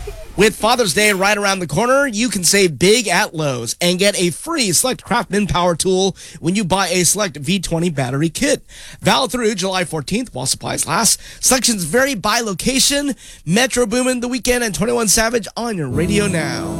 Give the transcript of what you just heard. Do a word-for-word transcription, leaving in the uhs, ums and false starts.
With Father's Day right around the corner, you can save big at Lowe's and get a free Select Craftsman power tool when you buy a Select V twenty battery kit. Valid through July fourteenth while supplies last. Selections vary by location. Metro Boomin' The Weekend and twenty-one Savage on your radio now.